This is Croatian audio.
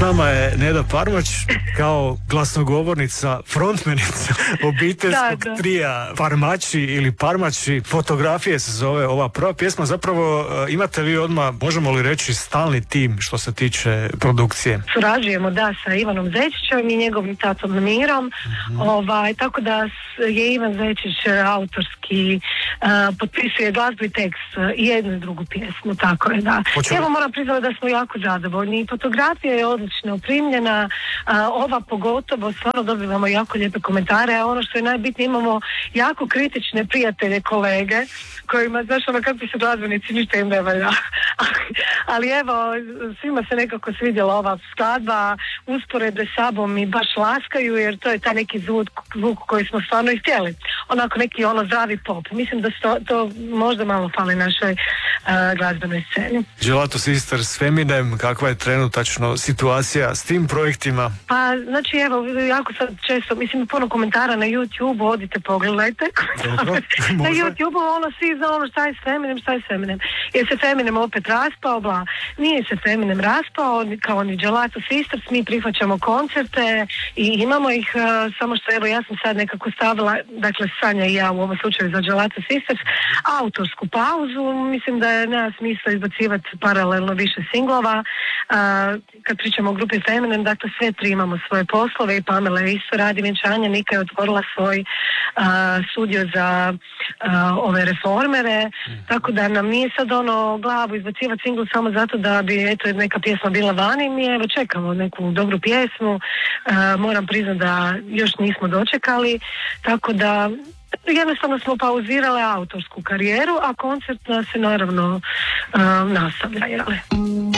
nama je Neda Parmać kao glasnogovornica, frontmenica obiteljskog trija Parmaći ili Parmaći. Fotografije se zove ova prva pjesma. Zapravo imate vi odmah, možemo li reći, stalni tim što se tiče produkcije? Surađujemo sa Ivanom Zečićem i njegovim tatom Mirom. Tako da je Ivan Zečić autorski potpisuje glazbu i tekst i jednu i drugu pjesmu, tako je, da. Evo, moram priznati da smo jako zadovoljni. Fotografija je odlično oprimljena, ova pogotovo, stvarno dobivamo jako lijepe komentare, a ono što je najbitnije, imamo jako kritične prijatelje, kolege, kojima, znaš, kako bi se glazbenici, ništa im ne valja. Ali evo, svima se nekako svidjela ova skladba, usporedbe sabom i baš laskaju, jer to je taj neki zvuk koji smo stvarno i htjeli. Onako neki zdravi pop. Mislim da to možda malo fali našoj glazbenoj sceni. Gelato Sisters s Feminem, kakva je trenutačno situacija s tim projektima? Pa, znači, evo, jako sad često, mislim, puno komentara na YouTube, odite, pogledajte. Na YouTube, svi znamo šta je s Feminem. Je se Feminem opet raspao, bla. Nije se Feminem raspao, kao ni Gelato Sisters, mi prihvaćamo koncerte i imamo ih, samo što, evo, ja sam sad nekako stavila, dakle, Sanja i ja u ovom slučaju za Gelato Sisters, autorsku pauzu. Mislim da nema smisla izbacivati paralelno više singlova. Kad pričamo o grupi Feminem, dakle, sve tri imamo svoje poslove i Pamela isto radi vjenčanje, Nika je otvorila svoj studio za ove reformere, tako da nam nije sad glavu izbacivati singl samo zato da bi neka pjesma bila vani. Mi evo čekamo neku dobru pjesmu, moram priznati da još nismo dočekali, tako da jednostavno smo pauzirale autorsku karijeru, a koncertna se naravno nastavlja.